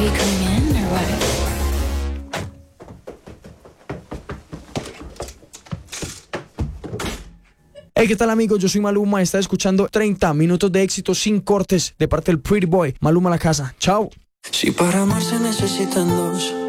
you coming in or what? Hey, ¿qué tal, amigos? Yo soy Maluma. Está escuchando 30 minutos de éxito sin cortes de parte del Pretty Boy. Maluma, la casa. Chao. Si para amar se necesitan dos,